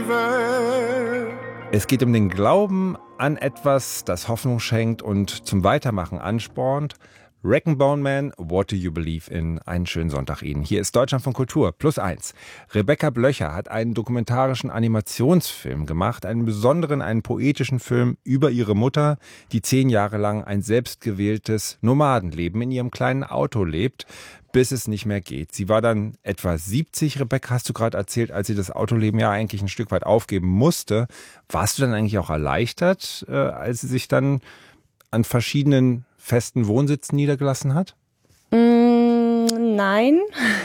river. Es geht um den Glauben an etwas, das Hoffnung schenkt und zum Weitermachen anspornt. Rag & Bone Man, What Do You Believe in? Einen schönen Sonntag Ihnen. Hier ist Deutschlandfunk Kultur +1. Rebecca Blöcher hat einen dokumentarischen Animationsfilm gemacht, einen besonderen, einen poetischen Film über ihre Mutter, die 10 Jahre lang ein selbstgewähltes Nomadenleben in ihrem kleinen Auto lebt, bis es nicht mehr geht. Sie war dann etwa 70, Rebecca, hast du gerade erzählt, als sie das Autoleben ja eigentlich ein Stück weit aufgeben musste. Warst du dann eigentlich auch erleichtert, als sie sich dann an verschiedenen festen Wohnsitz niedergelassen hat? Nein,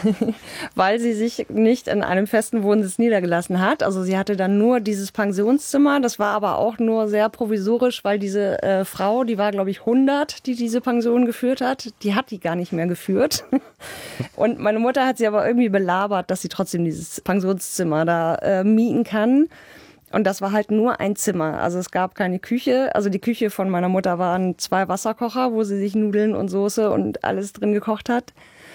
weil sie sich nicht in einem festen Wohnsitz niedergelassen hat. Also sie hatte dann nur dieses Pensionszimmer. Das war aber auch nur sehr provisorisch, weil diese Frau, die war glaube ich 100, die diese Pension geführt hat, die hat die gar nicht mehr geführt. Und meine Mutter hat sie aber irgendwie belabert, dass sie trotzdem dieses Pensionszimmer da mieten kann. Und das war halt nur ein Zimmer. Also es gab keine Küche. Also die Küche von meiner Mutter waren 2 Wasserkocher, wo sie sich Nudeln und Soße und alles drin gekocht hat.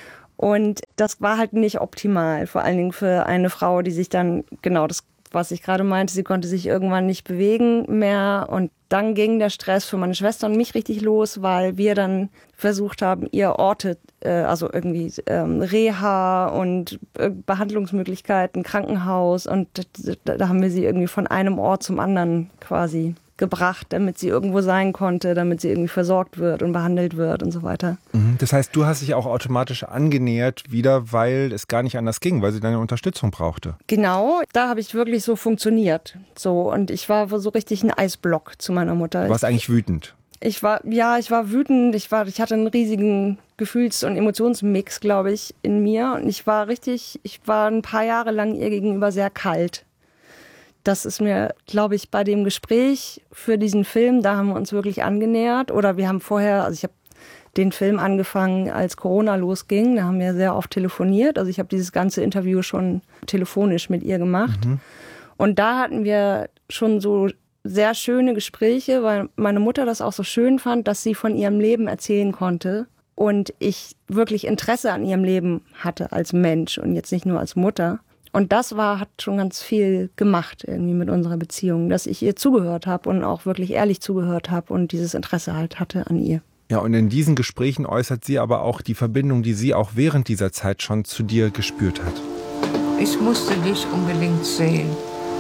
Und das war halt nicht optimal. Vor allen Dingen für eine Frau, die sich dann, genau das, was ich gerade meinte, sie konnte sich irgendwann nicht bewegen mehr. Und dann ging der Stress für meine Schwester und mich richtig los, weil wir dann versucht haben, ihr Orte, also irgendwie Reha und Behandlungsmöglichkeiten, Krankenhaus. Und da haben wir sie irgendwie von einem Ort zum anderen quasi gebracht, damit sie irgendwo sein konnte, damit sie irgendwie versorgt wird und behandelt wird und so weiter. Das heißt, du hast dich auch automatisch angenähert wieder, weil es gar nicht anders ging, weil sie deine Unterstützung brauchte. Genau, da habe ich wirklich so funktioniert. So, und ich war so richtig ein Eisblock zu meiner Mutter. Du warst eigentlich wütend. Ich war wütend. Ich hatte einen riesigen Gefühls- und Emotionsmix, glaube ich, in mir. Und ich war ein paar Jahre lang ihr gegenüber sehr kalt. Das ist mir, glaube ich, bei dem Gespräch für diesen Film, da haben wir uns wirklich angenähert. Oder wir haben vorher, also ich habe den Film angefangen, als Corona losging. Da haben wir sehr oft telefoniert. Also ich habe dieses ganze Interview schon telefonisch mit ihr gemacht. Und da hatten wir schon so sehr schöne Gespräche, weil meine Mutter das auch so schön fand, dass sie von ihrem Leben erzählen konnte. Und ich wirklich Interesse an ihrem Leben hatte als Mensch und jetzt nicht nur als Mutter. Und das hat schon ganz viel gemacht irgendwie mit unserer Beziehung, dass ich ihr zugehört habe und auch wirklich ehrlich zugehört habe und dieses Interesse halt hatte an ihr. Ja, und in diesen Gesprächen äußert sie aber auch die Verbindung, die sie auch während dieser Zeit schon zu dir gespürt hat. Ich musste dich unbedingt sehen.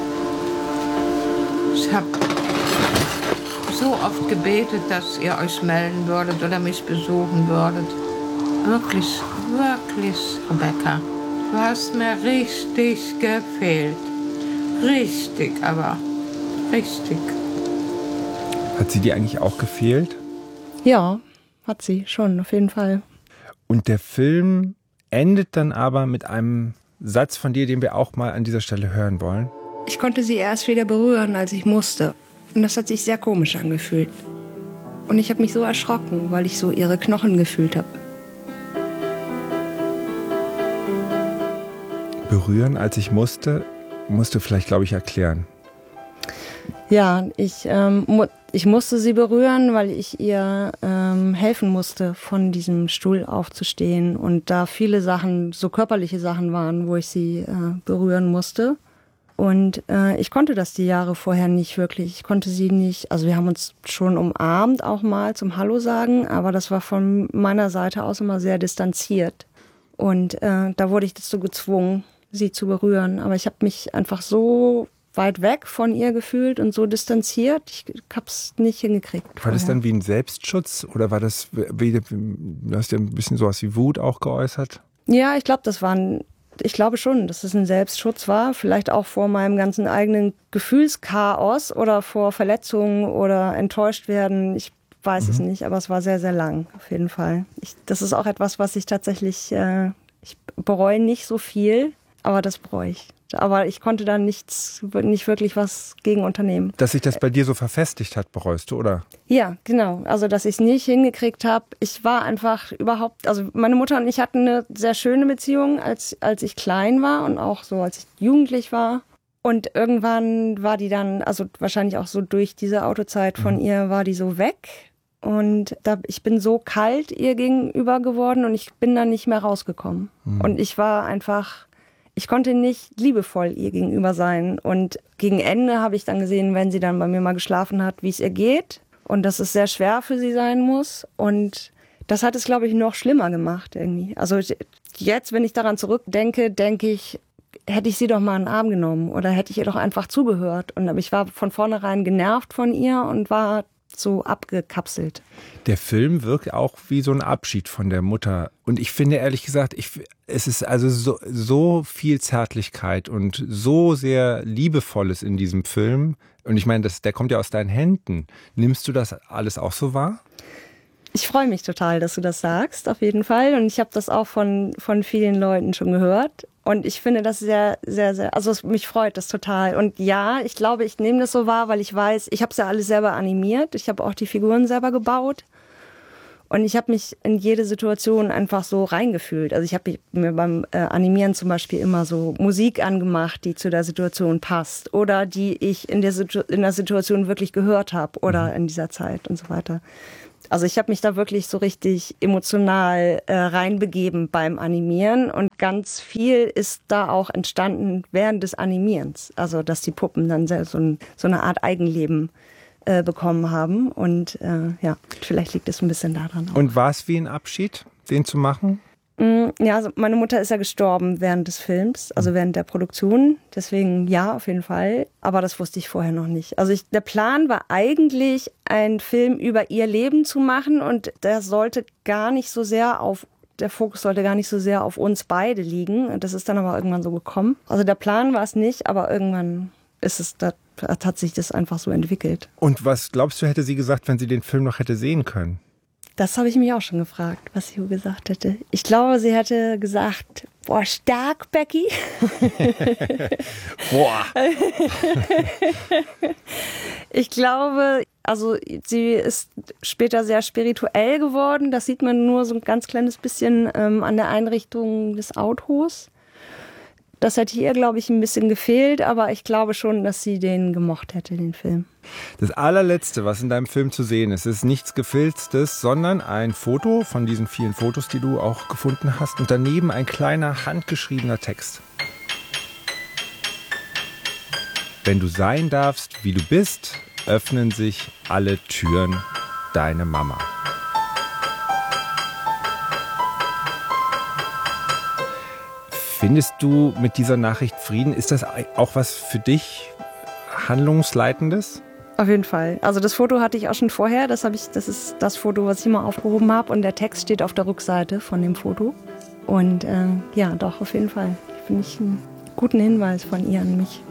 Ich habe so oft gebetet, dass ihr euch melden würdet oder mich besuchen würdet. Wirklich, wirklich, Rebecca. Du hast mir richtig gefehlt. Richtig, aber richtig. Hat sie dir eigentlich auch gefehlt? Ja, hat sie schon, auf jeden Fall. Und der Film endet dann aber mit einem Satz von dir, den wir auch mal an dieser Stelle hören wollen. Ich konnte sie erst wieder berühren, als ich musste. Und das hat sich sehr komisch angefühlt. Und ich habe mich so erschrocken, weil ich so ihre Knochen gefühlt habe. Berühren, als ich musste, musst du vielleicht, glaube ich, erklären. Ja, ich musste sie berühren, weil ich ihr helfen musste, von diesem Stuhl aufzustehen. Und da viele Sachen, so körperliche Sachen waren, wo ich sie berühren musste. Und ich konnte das die Jahre vorher nicht wirklich. Ich konnte sie nicht, also wir haben uns schon umarmt auch mal zum Hallo sagen, aber das war von meiner Seite aus immer sehr distanziert. Und da wurde ich dazu gezwungen, sie zu berühren. Aber ich habe mich einfach so weit weg von ihr gefühlt und so distanziert. Ich habe es nicht hingekriegt. War das dann wie ein Selbstschutz oder war das, du hast ja ein bisschen sowas wie Wut auch geäußert? Ja, ich glaube schon, dass es ein Selbstschutz war. Vielleicht auch vor meinem ganzen eigenen Gefühlschaos oder vor Verletzungen oder enttäuscht werden. Ich weiß es nicht, aber es war sehr, sehr lang, auf jeden Fall. Das ist auch etwas, was ich tatsächlich, ich bereue nicht so viel, aber das bereue ich. Aber ich konnte da nicht wirklich was gegen unternehmen. Dass sich das bei dir so verfestigt hat, bereust du, oder? Ja, genau. Also, dass ich es nicht hingekriegt habe. Ich war einfach also meine Mutter und ich hatten eine sehr schöne Beziehung, als ich klein war und auch so, als ich jugendlich war. Und irgendwann war die dann, also wahrscheinlich auch so durch diese Autozeit von ihr, war die so weg. Und ich bin so kalt ihr gegenüber geworden und ich bin dann nicht mehr rausgekommen. Und ich ich konnte nicht liebevoll ihr gegenüber sein. Und gegen Ende habe ich dann gesehen, wenn sie dann bei mir mal geschlafen hat, wie es ihr geht. Und dass es sehr schwer für sie sein muss. Und das hat es, glaube ich, noch schlimmer gemacht irgendwie. Also jetzt, wenn ich daran zurückdenke, denke ich, hätte ich sie doch mal in den Arm genommen oder hätte ich ihr doch einfach zugehört. Und aber ich war von vornherein genervt von ihr und war so abgekapselt. Der Film wirkt auch wie so ein Abschied von der Mutter. Und ich finde ehrlich gesagt, es ist also so viel Zärtlichkeit und so sehr Liebevolles in diesem Film. Und ich meine, der kommt ja aus deinen Händen. Nimmst du das alles auch so wahr? Ich freue mich total, dass du das sagst, auf jeden Fall. Und ich habe das auch von vielen Leuten schon gehört. Und ich finde das sehr, sehr, sehr, also mich freut das total. Und ja, ich glaube, ich nehme das so wahr, weil ich weiß, ich habe es ja alles selber animiert. Ich habe auch die Figuren selber gebaut. Und ich habe mich in jede Situation einfach so reingefühlt. Also ich habe mir beim Animieren zum Beispiel immer so Musik angemacht, die zu der Situation passt. Oder die ich in der Situation wirklich gehört habe oder in dieser Zeit und so weiter. Also ich habe mich da wirklich so richtig emotional reinbegeben beim Animieren und ganz viel ist da auch entstanden während des Animierens. Also dass die Puppen dann so eine Art Eigenleben bekommen haben und ja, vielleicht liegt es ein bisschen daran auch. Und war es wie ein Abschied, den zu machen? Ja, also meine Mutter ist ja gestorben während des Films, also während der Produktion. Deswegen ja, auf jeden Fall. Aber das wusste ich vorher noch nicht. Also der Plan war eigentlich, einen Film über ihr Leben zu machen und der Fokus sollte gar nicht so sehr auf uns beide liegen. Das ist dann aber irgendwann so gekommen. Also der Plan war es nicht, aber irgendwann hat sich das einfach so entwickelt. Und was glaubst du, hätte sie gesagt, wenn sie den Film noch hätte sehen können? Das habe ich mich auch schon gefragt, was sie gesagt hätte. Ich glaube, sie hätte gesagt, boah, stark, Becky. Boah. Ich glaube, also sie ist später sehr spirituell geworden. Das sieht man nur so ein ganz kleines bisschen an der Einrichtung des Autos. Das hätte ihr, glaube ich, ein bisschen gefehlt, aber ich glaube schon, dass sie den gemocht hätte, den Film. Das allerletzte, was in deinem Film zu sehen ist nichts Gefilztes, sondern ein Foto von diesen vielen Fotos, die du auch gefunden hast und daneben ein kleiner handgeschriebener Text. Wenn du sein darfst, wie du bist, öffnen sich alle Türen, deine Mama. Findest du mit dieser Nachricht Frieden? Ist das auch was für dich Handlungsleitendes? Auf jeden Fall. Also das Foto hatte ich auch schon vorher. Das ist das Foto, was ich immer aufgehoben habe. Und der Text steht auf der Rückseite von dem Foto. Und ja, doch, auf jeden Fall. Finde ich einen guten Hinweis von ihr an mich.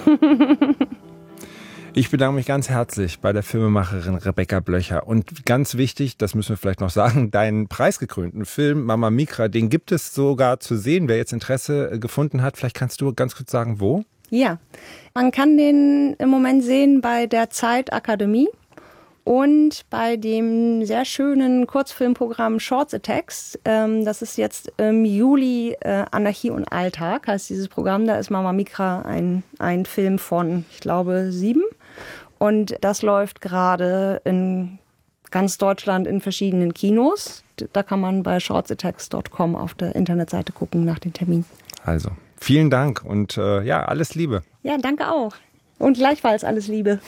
Ich bedanke mich ganz herzlich bei der Filmemacherin Rebecca Blöcher. Und ganz wichtig, das müssen wir vielleicht noch sagen, deinen preisgekrönten Film Mama Micra, den gibt es sogar zu sehen. Wer jetzt Interesse gefunden hat, vielleicht kannst du ganz kurz sagen, wo? Ja, man kann den im Moment sehen bei der Zeitakademie und bei dem sehr schönen Kurzfilmprogramm Shorts Attacks. Das ist jetzt im Juli Anarchie und Alltag, heißt dieses Programm. Da ist Mama Micra ein Film von, ich glaube, 7. Und das läuft gerade in ganz Deutschland in verschiedenen Kinos. Da kann man bei shortsattacks.com auf der Internetseite gucken nach dem Termin. Also, vielen Dank und ja, alles Liebe. Ja, danke auch. Und gleichfalls alles Liebe.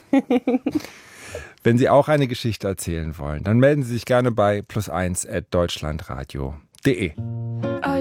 Wenn Sie auch eine Geschichte erzählen wollen, dann melden Sie sich gerne bei +1@deutschlandradio.de.